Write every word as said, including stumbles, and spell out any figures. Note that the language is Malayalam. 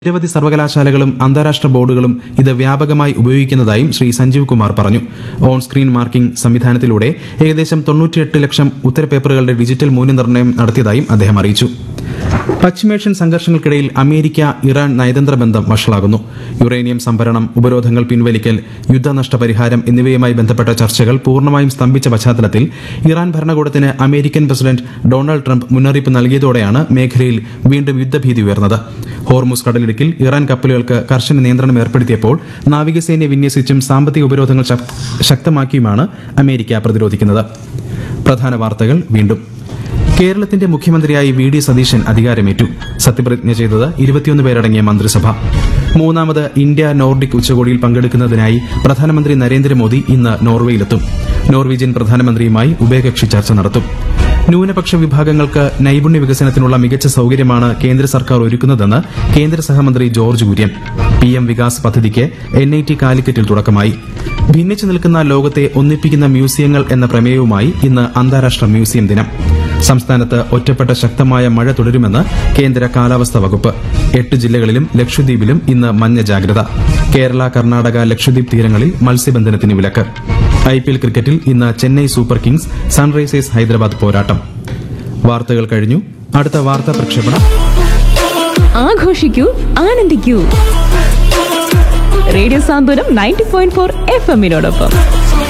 നിരവധി സർവകലാശാലകളും അന്താരാഷ്ട്ര ബോർഡുകളും ഇത് വ്യാപകമായി ഉപയോഗിക്കുന്നതായും ശ്രീ സഞ്ജീവ് കുമാർ പറഞ്ഞു. ഓൺ സ്ക്രീൻ മാർക്കിംഗ് സംവിധാനത്തിലൂടെ ഏകദേശം തൊണ്ണൂറ്റിയെട്ട് ലക്ഷം ഉത്തരപേപ്പറുകളുടെ ഡിജിറ്റൽ മൂല്യനിർണ്ണയം നടത്തിയതായും അദ്ദേഹം അറിയിച്ചു. പശ്ചിമേഷ്യൻ സംഘർഷങ്ങൾക്കിടയിൽ അമേരിക്ക ഇറാൻ നയതന്ത്ര ബന്ധം വഷളാകുന്നു. യുറേനിയം സംഭരണം, ഉപരോധങ്ങൾ പിൻവലിക്കൽ, യുദ്ധനഷ്ടപരിഹാരം എന്നിവയുമായി ബന്ധപ്പെട്ട ചർച്ചകൾ പൂർണ്ണമായും സ്തംഭിച്ച പശ്ചാത്തലത്തിൽ ഇറാൻ ഭരണകൂടത്തിന് അമേരിക്കൻ പ്രസിഡന്റ് ഡൊണാൾഡ് ട്രംപ് മുന്നറിയിപ്പ് നൽകിയതോടെയാണ് മേഖലയിൽ വീണ്ടും യുദ്ധഭീതി ഉയർന്നത്. ഹോർമുസ് കടലിടുക്കിൽ ഇറാൻ കപ്പലുകൾക്ക് കർശന നിയന്ത്രണം ഏർപ്പെടുത്തിയപ്പോൾ നാവികസേനയെ വിന്യസിച്ചും സാമ്പത്തിക ഉപരോധങ്ങൾ ശക്തമാക്കിയുമാണ് അമേരിക്ക പ്രതിരോധിക്കുന്നത്. പ്രധാന വാർത്തകൾ വീണ്ടും. കേരളത്തിന്റെ മുഖ്യമന്ത്രിയായി വി ഡി സതീശൻ അധികാരമേറ്റു. സത്യപ്രതിജ്ഞ ചെയ്തത് ഇരുപത്തിയൊന്ന് പേരടങ്ങിയ മന്ത്രിസഭ. മൂന്നാമത് ഇന്ത്യ നോർഡിക് ഉച്ചകോടിയിൽ പങ്കെടുക്കുന്നതിനായി പ്രധാനമന്ത്രി നരേന്ദ്രമോദി ഇന്ന് നോർവേയിലെത്തും. നോർവീജിയൻ പ്രധാനമന്ത്രിയുമായി ഉഭയകക്ഷി ചർച്ച നടത്തും. ന്യൂനപക്ഷ വിഭാഗങ്ങൾക്ക് നൈപുണ്യ വികസനത്തിനുള്ള മികച്ച സൌകര്യമാണ് കേന്ദ്ര സർക്കാർ ഒരുക്കുന്നതെന്ന് കേന്ദ്ര സഹമന്ത്രി George Kurian. P M Vikas പദ്ധതിക്ക് എൻ ഐ ടി കാലിക്കറ്റിൽ തുടക്കമായി. ഭിന്നിച്ചു നിൽക്കുന്ന ലോകത്തെ ഒന്നിപ്പിക്കുന്ന മ്യൂസിയങ്ങൾ എന്ന പ്രമേയവുമായി ഇന്ന് അന്താരാഷ്ട്ര മ്യൂസിയം ദിനം. സംസ്ഥാനത്ത് ഒറ്റപ്പെട്ട ശക്തമായ മഴ തുടരുമെന്ന് കേന്ദ്ര കാലാവസ്ഥാ വകുപ്പ്. എട്ട് ജില്ലകളിലും ലക്ഷദ്വീപിലും ഇന്ന് മഞ്ഞ ജാഗ്രത. കേരള, കർണാടക, ലക്ഷദ്വീപ് തീരങ്ങളിൽ മത്സ്യബന്ധനത്തിന് വിലക്ക്. ഐ പി എൽ ക്രിക്കറ്റിൽ ഇന്ന് Chennai super Kings Sunrisers Hyderabad പോരാട്ടം. വാർത്തകൾ കഴിഞ്ഞു. അടുത്ത വാർത്താ പ്രക്ഷേപണം ആഘോഷിക്കൂ, ആനന്ദിക്കൂ. റേഡിയോ സാന്ത്വനം നയൻറ്റി പോയിന്റ് ഫോർ എഫ് എമ്മിനോടൊപ്പം